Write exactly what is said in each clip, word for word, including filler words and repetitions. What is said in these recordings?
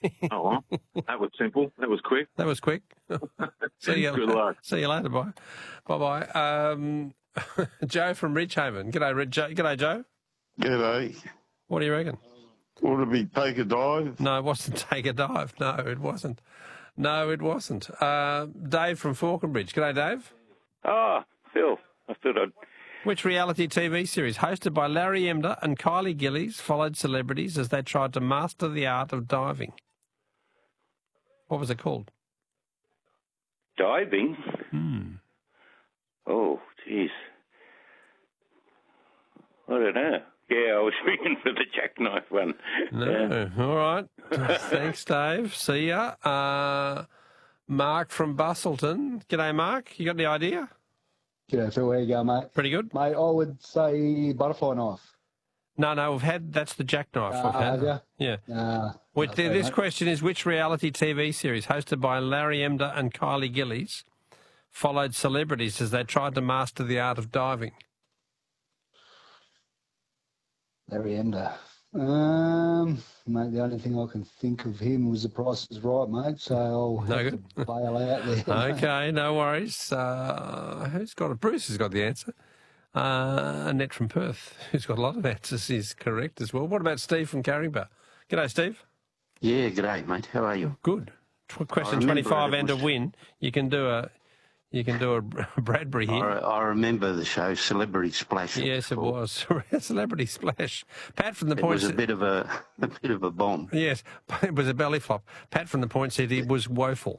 Oh, well, that was simple. That was quick. That was quick. See you. Good luck. See you later. Bye. Bye-bye. Um, Joe from Ridgehaven. G'day, Rid- Joe. G'day, Joe. G'day. What do you reckon? Would it be Take a Dive? No, it wasn't Take a Dive. No, it wasn't. No, it wasn't. Uh, Dave from Falconbridge. G'day, Dave. Oh, Phil. I thought I'd... Which reality T V series, hosted by Larry Emder and Kylie Gillies, followed celebrities as they tried to master the art of diving? What was it called? Diving? Hmm. Oh, jeez. I don't know. Yeah, I was thinking for the jackknife one. No. Yeah. All right. Thanks, Dave. See ya. Uh, Mark from Bustleton. G'day, Mark. You got any idea? G'day, Phil. How you going, mate? Pretty good. Mate, I would say butterfly knife. No, no, we've had, that's the jackknife. Uh, we've had. have you? Yeah. Uh, Which, okay, this mate. question is, which reality T V series, hosted by Larry Emder and Kylie Gillies, followed celebrities as they tried to master the art of diving? Larry Emder. Um, mate, the only thing I can think of him was The Price is Right, mate, so I'll No have good. to bail out there. mate. Okay, no worries. Uh, who's got it? Bruce has got the answer. Uh, Annette from Perth, who's got a lot of answers, is correct as well. What about Steve from Carringba? G'day, Steve. Yeah, g'day, mate. How are you? Good. Tw- question remember twenty-five it and a was- win. You can do a, you can do a Bradbury here. I, I remember the show Celebrity Splash. Yes, it was. Celebrity Splash. Pat from the It point was a said- bit of a, a bit of a bomb. Yes, it was a belly flop. Pat from the point said it was woeful.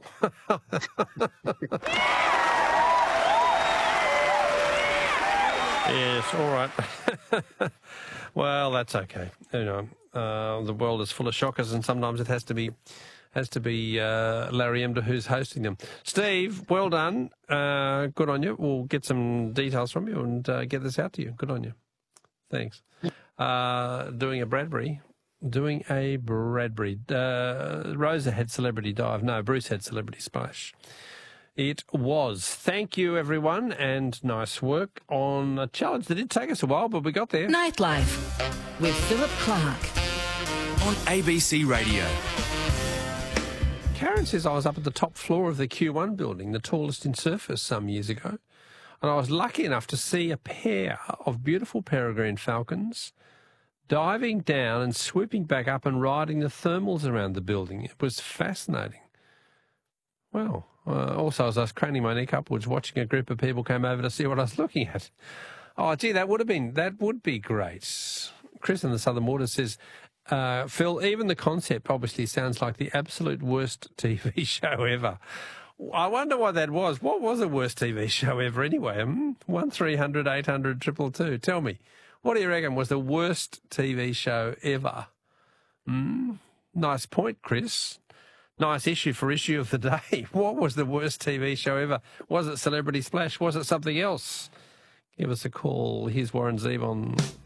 Yes, all right. Well, that's okay. You know, uh, the world is full of shockers, and sometimes it has to be has to be uh, Larry Emder who's hosting them. Steve, well done. Uh, good on you. We'll get some details from you and uh, get this out to you. Good on you. Thanks. Uh, doing a Bradbury. Doing a Bradbury. Uh, Rosa had Celebrity Dive. No, Bruce had Celebrity Splash. It was. Thank you, everyone, and nice work on a challenge that did take us a while, but we got there. Nightlife with Philip Clark. On A B C Radio. Karen says I was up at the top floor of the Q one building, the tallest in Surfers, some years ago, and I was lucky enough to see a pair of beautiful peregrine falcons diving down and swooping back up and riding the thermals around the building. It was fascinating. Well, uh, also as I was craning my neck upwards, watching a group of people come over to see what I was looking at. Oh, gee, that would have been, that would be great. Chris in the Southern Waters says, uh, Phil, even the concept obviously sounds like the absolute worst T V show ever. I wonder what that was. What was the worst T V show ever anyway? Hmm? one three hundred eight hundred two two two. Tell me, what do you reckon was the worst T V show ever? Hmm? Nice point, Chris. Nice issue for issue of the day. What was the worst T V show ever? Was it Celebrity Splash? Was it something else? Give us a call. Here's Warren Zevon.